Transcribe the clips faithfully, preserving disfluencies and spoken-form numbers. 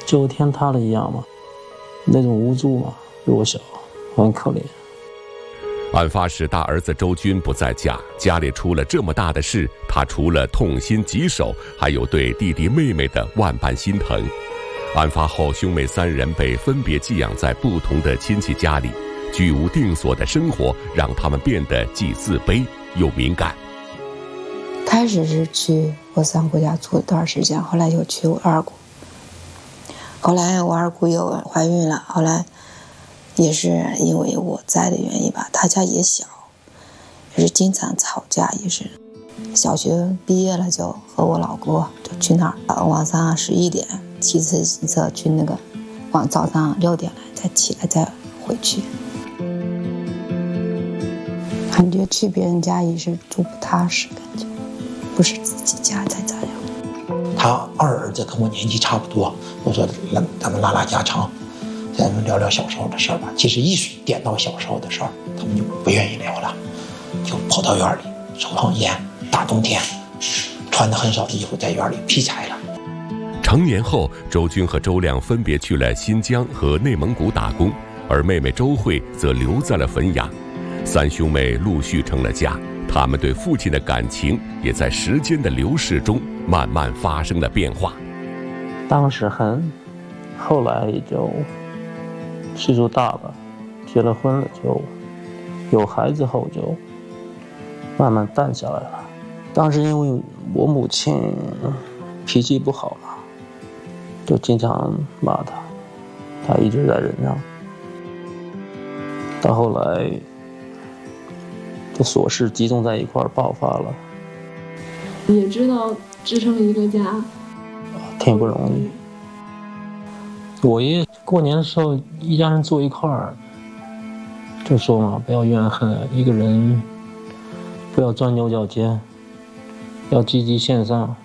就天塌了一样嘛，那种无助嘛，弱小，很可怜。 案发时，大儿子周军不在家，家里出了这么大的事，他除了痛心疾首，还有对弟弟妹妹的万般心疼。案发后，兄妹三人被分别寄养在不同的亲戚家里，居无定所的生活让他们变得既自卑又敏感。 开始是去我三姑家住一段时间，后来又去我二姑。后来我二姑又怀孕了，后来也是因为我在的原因吧，她家也小，也是经常吵架，也是小学毕业了就和我老姑就去那儿，晚上十一点骑自行车去那个，晚早上六点来再起来再回去。感觉去别人家也是住不踏实，感觉不是自己家才这样。 他二儿子跟我年纪差不多，我说咱们拉拉家常，咱们聊聊小时候的事儿吧。其实一点到小时候的事儿，他们就不愿意聊了，就跑到院里抽旱烟，大冬天穿的很少的衣服在院里劈柴了。 成年后，周军和周亮分别去了新疆和内蒙古打工，而妹妹周慧则留在了汾阳。三兄妹陆续成了家，他们对父亲的感情也在时间的流逝中慢慢发生了变化。 当时很，后来也就岁数大了，结了婚了，就有孩子后就慢慢淡下来了。当时因为我母亲脾气不好嘛，就经常骂她，她一直在忍让。到后来这琐事集中在一块儿爆发了， 也知道支撑一个家挺不容易。我爷过年的时候一家人坐一块儿就说嘛，不要怨恨，一个人不要钻牛角尖，要积极向上，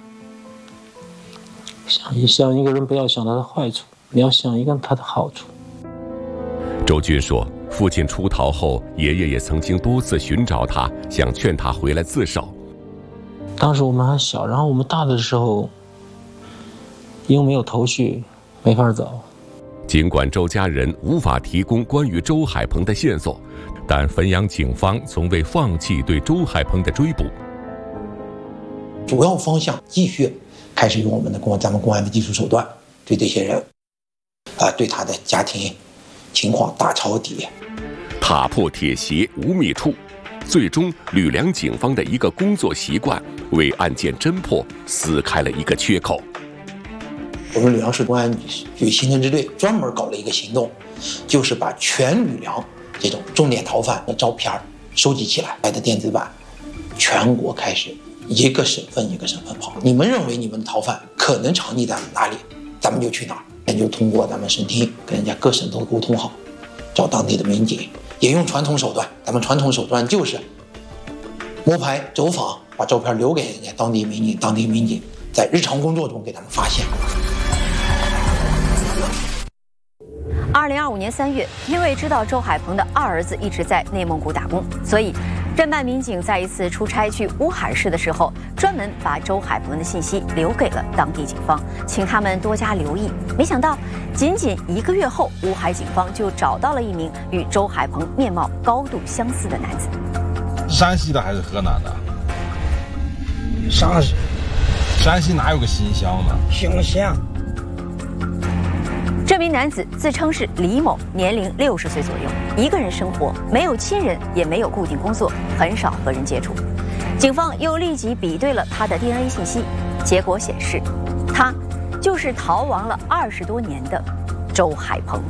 想一想一个人不要想他的坏处，你要想一个他的好处。 周军说，父亲出逃后，爷爷也曾经多次寻找他，想劝他回来自首。 当时我们还小，然后我们大的时候因为没有头绪没法走。 尽管周家人无法提供关于周海鹏的线索，但汾阳警方从未放弃对周海鹏的追捕。 主要方向继续开始用我们的公咱们公安的技术手段，对这些人啊、呃，对他的家庭情况大抄底， 踏破铁鞋无觅处。最终，吕梁警方的一个工作习惯为案件侦破撕开了一个缺口。 我们吕梁市公安局刑侦支队专门搞了一个行动，就是把全吕梁这种重点逃犯的照片收集起来，拍的电子版，全国开始一个省份一个省份跑。你们认为你们的逃犯可能藏匿在哪里，咱们就去哪儿。也就通过咱们省厅跟人家各省都沟通好，找当地的民警，也用传统手段。咱们传统手段就是摸排走访，把照片留给人家当地民警，当地民警在日常工作中给他们发现。 二零二五年三月，因为知道周海鹏的二儿子一直在内蒙古打工，所以侦办民警在一次出差去乌海市的时候，专门把周海鹏的信息留给了当地警方，请他们多加留意。没想到，仅仅一个月后，乌海警方就找到了一名与周海鹏面貌高度相似的男子。 山西的还是河南的？ 山西。 山西哪有个新乡呢？ 兴乡。 这名男子自称是李某，年龄六十岁左右，一个人生活，没有亲人，也没有固定工作，很少和人接触。警方又立即比对了他的 D N A 信息，结果显示，他就是逃亡了二十多年的周海鹏。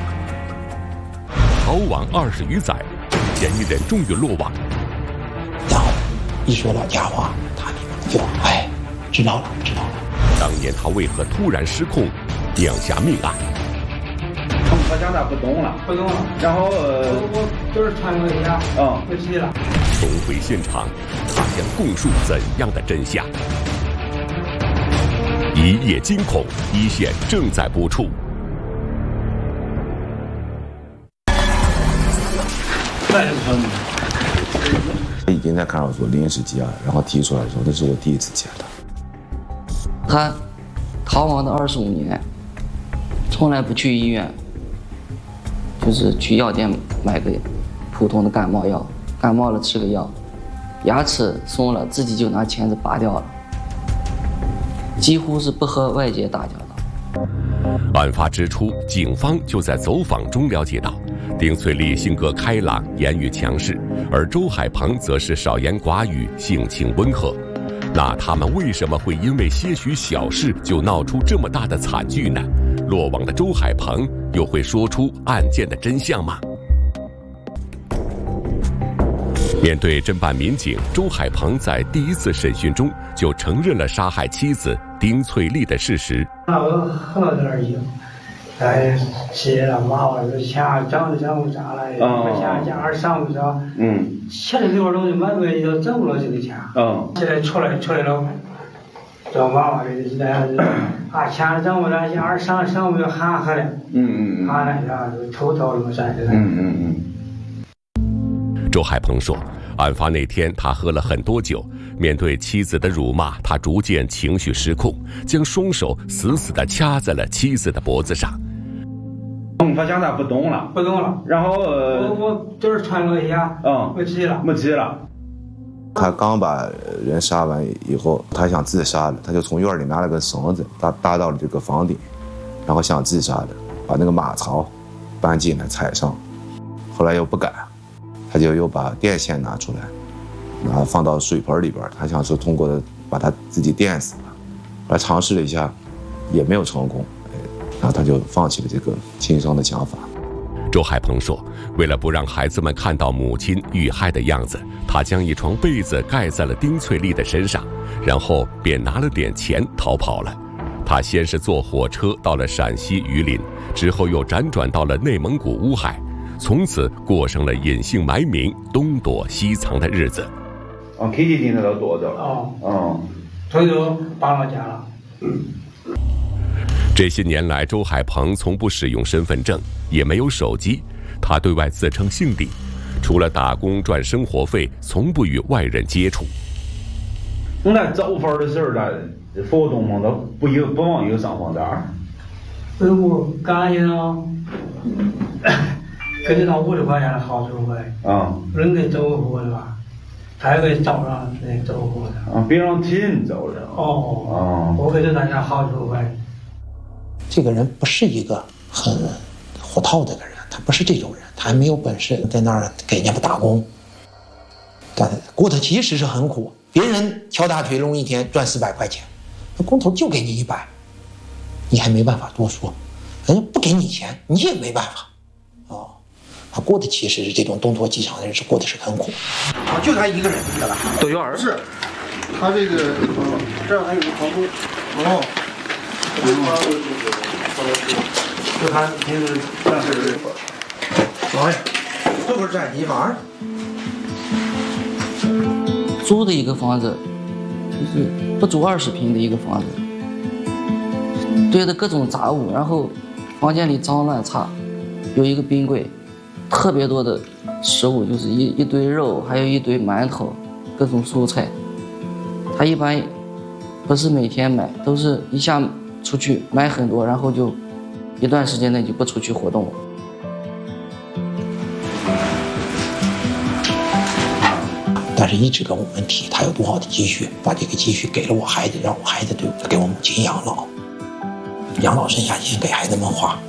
逃亡二十余载，嫌疑人终于落网。 然后一说老家话，他就哎，知道了，知道了。 当年他为何突然失控？酿下命案。 我家那不懂了，不懂了。然后呃，我就是穿回家，嗯，回去了。 重回现场，他将供述怎样的真相？一夜惊恐，一线正在播出。 已经在看守所临时羁押，然后提出来的时候，这是我第一次见他。 他逃亡的二十五年， 从来不去医院，就是去药店买个普通的感冒药，感冒了吃个药，牙齿松了自己就拿钳子拔掉了，几乎是不和外界打交道。 案发之初，警方就在走访中了解到，丁翠丽性格开朗，言语强势，而周海鹏则是少言寡语，性情温和。那他们为什么会因为些许小事就闹出这么大的惨剧呢？落网的周海鹏又会说出案件的真相吗？面对侦办民警，周海鹏在第一次审讯中就承认了杀害妻子丁翠丽的事实。 那我喝点儿酒，哎，吃了嘛，我说钱挣的挣不着了，我钱钱儿上不着，嗯，现在这块东西买回去都挣不了这个钱，嗯，现在出来出来了，找妈妈的现在啊钱挣不着，钱儿上上不了喊喝了，嗯嗯嗯，喊了啥就抽到了啥的，嗯嗯嗯。 周海鹏说，案发那天他喝了很多酒，面对妻子的辱骂，他逐渐情绪失控，将双手死死地掐在了妻子的脖子上。 嗯，他现在不动了， 不动了。然后呃，我我就是喘了一下，嗯，没气了， 没气了。 他刚把人杀完以后，他想自杀了，他就从院里拿了根绳子搭搭到了这个房顶，然后想自杀的，把那个马槽搬进来踩上，后来又不敢。他就又把电线拿出来，拿放到水盆里边，他想说通过把他自己电死了，后来尝试了一下，也没有成功，然后他就放弃了这个轻生的想法。 周海鹏说，为了不让孩子们看到母亲遇害的样子，他将一床被子盖在了丁翠丽的身上，然后便拿了点钱逃跑了。他先是坐火车到了陕西榆林，之后又辗转到了内蒙古乌海。从此过上了隐姓埋名、东躲西藏的日子。 啊 ，K T 现在都躲着了。 哦，哦，所以就搬了家了。嗯。 这些年来，周海鹏从不使用身份证，也没有手机。他对外自称姓李，除了打工赚生活费，从不与外人接触。 我那早饭的时候，咱活动嘛，都不有不忘有上房单。 哎我感觉呢。给你到五十块钱的好处费，啊，人给走货的吧，他给找上那走货的， 啊，别让挺走的， 哦，哦，我给这大家好处费。 这个人不是一个很活套的个人，他不是这种人，他还没有本事在那儿给人家不打工，但过得其实是很苦。别人敲大腿龙一天赚四百块钱，那工头就给你一百，你还没办法多说，人家不给你钱，你也没办法。他过的其实是这种东躲西藏的人，是过的是很苦。 啊，就他一个人，知道吧？ 都有儿子。是，他这个，嗯，这儿还有个床铺。哦。 就他平时干事这会儿。哎，这不是占地方。 租的一个房子，就是不足二十平的一个房子，堆的各种杂物，然后房间里脏乱差，有一个冰柜。特别多的食物，就是一一堆肉，还有一堆馒头，各种蔬菜。他一般不是每天买，都是一下出去买很多，然后就一段时间内就不出去活动了。 但是一直跟我们提他有多少的积蓄，把这个积蓄给了我孩子，让我孩子对给我母亲养老，养老剩下钱给孩子们花。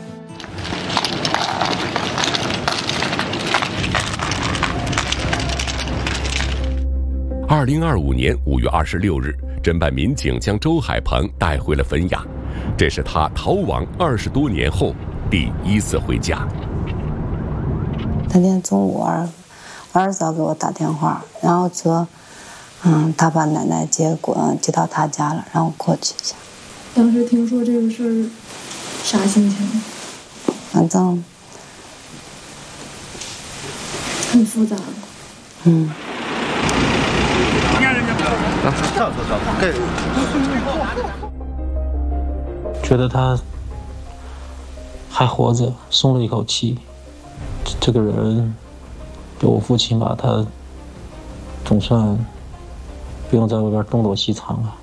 二零二五年五月二十六日，侦办民警将周海鹏带回了汾阳，这是他逃亡二十多年后第一次回家。 那天中午，儿儿子给我打电话，然后说，嗯，他把奶奶接过接到他家了，让我过去一下。 当时听说这个事儿，啥心情？ 反正很复杂。 嗯。 觉得他还活着，松了一口气。这个人，有我父亲把他，总算不用在外边东躲西藏了。